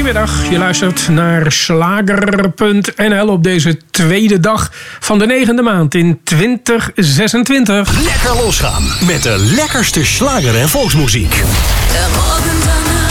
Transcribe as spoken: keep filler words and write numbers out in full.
Goedemiddag, je luistert naar Slager punt n l op deze tweede dag van de negende maand in twintig zesentwintig. Lekker losgaan met de lekkerste slager en volksmuziek. De morgen